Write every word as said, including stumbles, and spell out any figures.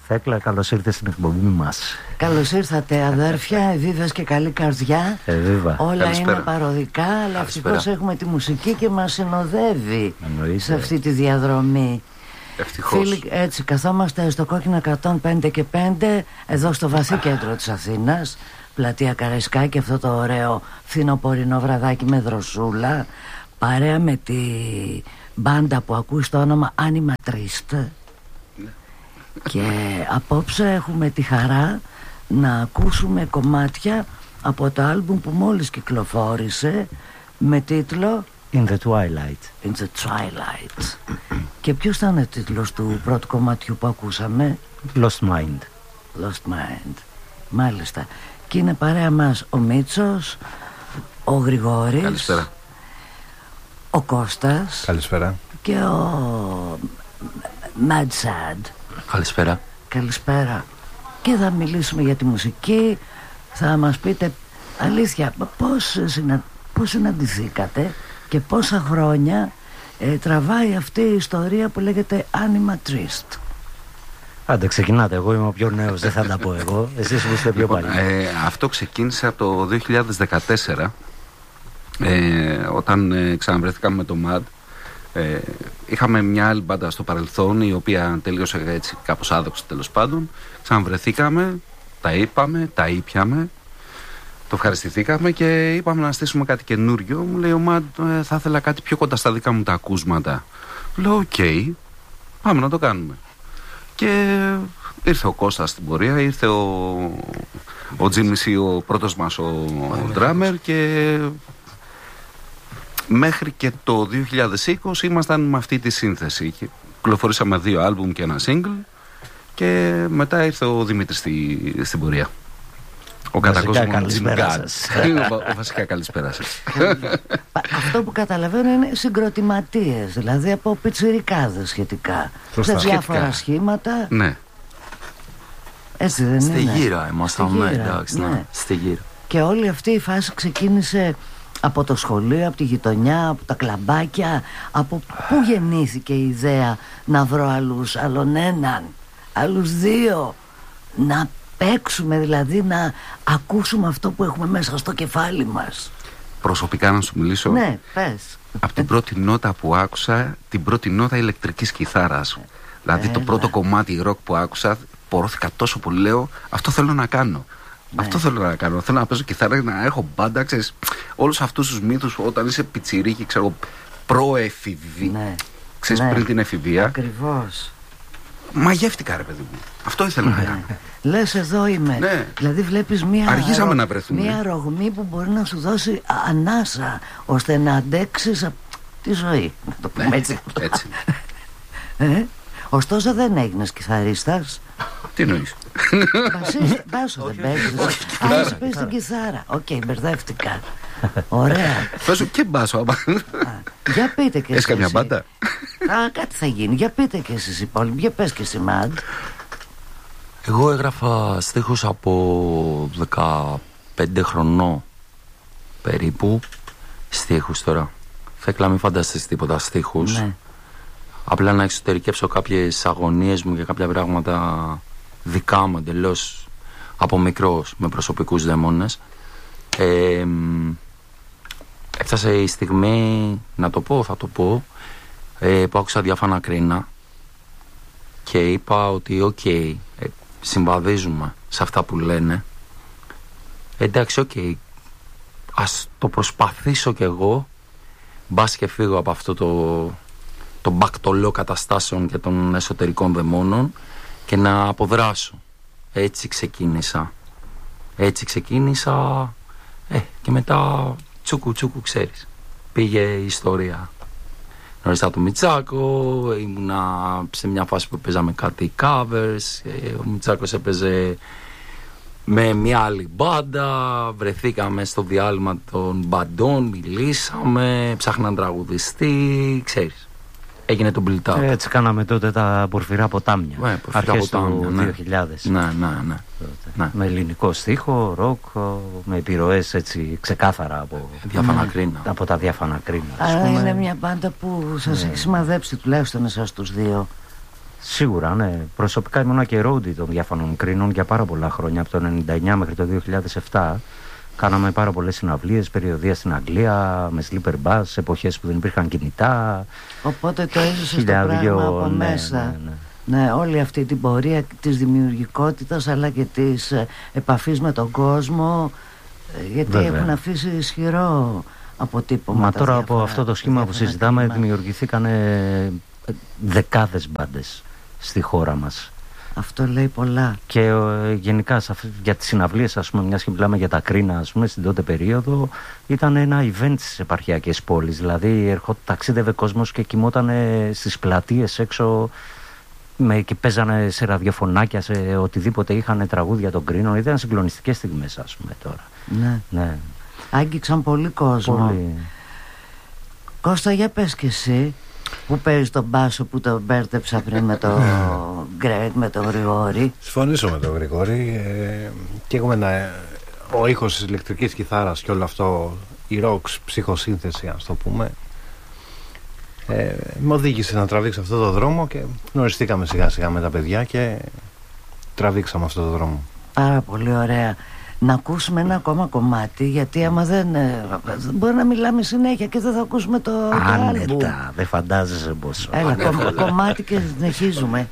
Θέκλα, καλώς ήρθες στην εκπομπή μας. Καλώς ήρθατε αδέρφια, ευίβες και καλή καρδιά. Ευίβα. Όλα Καλησπέρα. είναι παροδικά, αλλά ευτυχώς έχουμε τη μουσική και μας συνοδεύει Εννοείται. σε αυτή τη διαδρομή. Ευτυχώς. Φίλοι, έτσι καθόμαστε στο Κόκκινο εκατόν πέντε και πέντε, εδώ στο βαθύ κέντρο της Αθήνας, πλατεία Καραϊσκάκη, αυτό το ωραίο φθινοπορεινό βραδάκι με δροσούλα, παρέα με τη μπάντα που ακούει στο όνομα Anima Triste. Και απόψε έχουμε τη χαρά να ακούσουμε κομμάτια από το άλμπουμ που μόλις κυκλοφόρησε με τίτλο In the Twilight. In the Twilight. Και ποιος ήταν ο τίτλος του πρώτου κομματιού που ακούσαμε? Lost Mind. Lost Mind. Μάλιστα. Και είναι παρέα μας ο Μίτσος, ο Γρηγόρης. Καλησπέρα. Ο Κώστας. Καλησπέρα. Και ο Mad Sad. Καλησπέρα. Καλησπέρα. Και θα μιλήσουμε για τη μουσική. Θα μας πείτε αλήθεια πώς, συνα... πώς συναντηθήκατε και πόσα χρόνια ε, τραβάει αυτή η ιστορία που λέγεται Anima Triste. Άντε ξεκινάτε, εγώ είμαι ο πιο νέος, δεν θα τα πω εγώ. Εσείς που είστε πιο παλιοί. Ε, αυτό ξεκίνησε από το δύο χιλιάδες δεκατέσσερα, ε, όταν ε, ξαναβρεθήκαμε με το Mad. Ε, είχαμε μια άλλη μπάντα στο παρελθόν, η οποία τελείωσε έτσι κάπως άδοξα, τέλος πάντων. Ξαναβρεθήκαμε, τα είπαμε, τα ήπιαμε, το ευχαριστηθήκαμε και είπαμε να στήσουμε κάτι καινούριο. Μου λέει ο Mad, ε, θα ήθελα κάτι πιο κοντά στα δικά μου τα ακούσματα. Λέω οκ, okay, πάμε να το κάνουμε. Και ήρθε ο Κώστας στην πορεία, ήρθε ο, ο Τζίμις, ο πρώτος μας ο ντράμερ, και μέχρι και το δύο χιλιάδες είκοσι ήμασταν με αυτή τη σύνθεση. Κυκλοφορήσαμε δύο άλμπουμ και ένα single, και μετά ήρθε ο Δημήτρης στη, στην πορεία. Ο κατακόσμος Τζιμγκάν. Βασικά καλησπέρα σας. Αυτό που καταλαβαίνω είναι συγκροτηματίες, δηλαδή από πιτσιρικάδες σχετικά. Σε διάφορα σχήματα. Ναι. Έτσι δεν στη είναι? γύρα ήμασταν, ναι, εντάξει, ναι. Ναι. Στη γύρα. Και όλη αυτή η φάση ξεκίνησε από το σχολείο, από τη γειτονιά, από τα κλαμπάκια. Από πού γεννήθηκε η ιδέα να βρω άλλους, άλλον έναν, άλλους δύο, να παίξουμε, δηλαδή να ακούσουμε αυτό που έχουμε μέσα στο κεφάλι μας? Προσωπικά να σου μιλήσω. Ναι, πες. Από την πρώτη νότα που άκουσα, την πρώτη νότα ηλεκτρικής κιθάρας. Δηλαδή το Έλα. πρώτο κομμάτι ροκ που άκουσα, πορώθηκα τόσο πολύ, λέω αυτό θέλω να κάνω. Ναι. Αυτό θέλω να κάνω. Θέλω να παίζω κιθάρα, να έχω μπάντα, ξέρεις, όλους αυτούς τους μύθους όταν είσαι πιτσιρίκι, ξέρω, προεφηβή, Ναι. ξέρεις, Ναι. πριν την εφηβεία. Ακριβώς. Μαγεύτηκα, ρε παιδί μου. Αυτό ήθελα να κάνω. Λες εδώ είμαι. Ναι. Δηλαδή βλέπεις μια, Αργήσαμε ρο- να βρεθούμε. μια ρογμή που μπορεί να σου δώσει ανάσα ώστε να αντέξεις απ' τη ζωή. Να το πούμε έτσι. Έτσι. Ε? Ωστόσο δεν έγινες κιθαρίστας. Τι εννοείς? Μπασίστα, μπάσο δεν παίζεις. Α, είσαι παίζεις την κιθάρα. Οκ, μπερδεύτηκα. Ωραία. Παίζω και μπάσο. άμα. Α, για πείτε και Έχεις εσείς. καμιά μπάντα? Α, κάτι θα γίνει. Για πείτε και εσείς οι υπόλοιποι. Για πες και εσύ, Μαντ. Εγώ έγραφα στίχους από δεκαπέντε χρονών περίπου. Στίχους τώρα. Θέκλα, μην φανταστείς τίποτα στίχους. Ναι. Απλά να εξωτερικεύσω κάποιες αγωνίες μου και κάποια πράγματα δικά μου εντελώς από μικρός, με προσωπικούς δαίμονες. Ε, έφτασε η στιγμή, να το πω, θα το πω, ε, που άκουσα Διάφανα Κρίνα και είπα ότι οκ, okay, ε, συμβαδίζουμε σε αυτά που λένε. Εντάξει, οκ, okay, ας το προσπαθήσω κι εγώ, μπας και φύγω από αυτό το, το μπακτολό καταστάσεων και των εσωτερικών δαιμόνων και να αποδράσω. Έτσι ξεκίνησα. Έτσι ξεκίνησα ε, και μετά τσούκου τσούκου, ξέρεις. Πήγε η ιστορία. Γνώρισα τον Μιτσάκο, ήμουνα σε μια φάση που παίζαμε κάτι covers, ο Μιτσάκος έπαιζε με μια άλλη μπάντα, βρεθήκαμε στο διάλειμμα των μπαντών, μιλήσαμε, ψάχναν τραγουδιστή, ξέρεις. Έγινε το build up. Έτσι κάναμε τότε τα πορφυρά ποτάμια. Ναι, πορφυρά αρχές ποτάμια, του ναι. δύο χιλιάδες. Ναι, ναι, ναι. ναι. Με ελληνικό στίχο, ροκ, με επιρροές έτσι ξεκάθαρα από, Διάφανα Κρίνα. από τα Διάφανα Κρίνα. ας Άρα πούμε. είναι μια μπάντα που σας Ναι. έχει σημαδέψει τουλάχιστον εσάς τους δύο. Σίγουρα, ναι. Προσωπικά ήμουν και roadie των διάφανων κρίνων για πάρα πολλά χρόνια, από το ενενήντα εννιά μέχρι το δύο χιλιάδες επτά. Κάναμε πάρα πολλές συναυλίες, περιοδεία στην Αγγλία, με sleeper bus, εποχές που δεν υπήρχαν κινητά. Οπότε το έζησες το πράγμα από ναι, μέσα. Ναι, ναι. Ναι, όλη αυτή την πορεία της δημιουργικότητας αλλά και της ε, επαφής με τον κόσμο, ε, γιατί Βέβαια. έχουν αφήσει ισχυρό αποτύπωμα. Μα τα τώρα διάφορα, από αυτό το σχήμα που διάφορα συζητάμε κείμενα. δημιουργηθήκαν δεκάδες μπάντες στη χώρα μας. Αυτό λέει πολλά. Και ε, γενικά σε αυτή- για τις συναυλίες, ας πούμε, μιας και μιλάμε για τα Κρίνα, ας πούμε, στην τότε περίοδο, ήταν ένα event στις επαρχιακές πόλεις. Δηλαδή ερχό, ταξίδευε κόσμος και κοιμόταν στις πλατείες έξω με, και παίζανε σε ραδιοφωνάκια, σε οτιδήποτε είχαν τραγούδια των Κρίνων. Ήταν συγκλονιστικές στιγμές, ας πούμε, τώρα. Ναι. Ναι, Άγγιξαν πολύ κόσμο. πολύ. Κώστα, για πες και εσύ που παίζεις τον μπάσο που τον μπέρδεψα πριν με τον Γκρέγκ, με τον Γρηγόρη. Συμφωνήσω με τον Γρηγόρη. Ε, και έχουμε ένα, ο ήχος της ηλεκτρικής κιθάρας και όλο αυτό, η ροκς ψυχοσύνθεση, ας το πούμε, ε, με οδήγησε να τραβήξω αυτό το δρόμο και γνωριστήκαμε σιγά σιγά με τα παιδιά και τραβήξαμε αυτό το δρόμο. Πάρα πολύ ωραία. Να ακούσουμε ένα ακόμα κομμάτι, γιατί άμα δεν ε, μπορεί να μιλάμε συνέχεια και δεν θα ακούσουμε το, το άλμπουμ. Άνετα, δεν φαντάζεσαι πόσο. Έλα, κομ- κομμάτι και συνεχίζουμε.